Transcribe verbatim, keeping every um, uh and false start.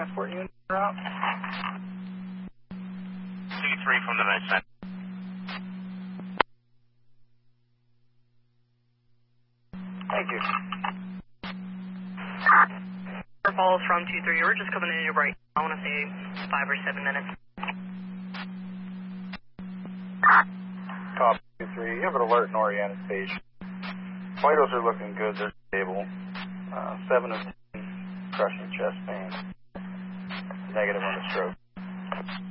transport unit route. two three from the med center. Thank you. Falls from two three, we're just coming in your right. I want to say five or seven minutes. Copy two three, you have an alert and orientation. Vitals are looking good, they're stable. Uh, seven of ten, crushing chest pain. Negative on the stroke.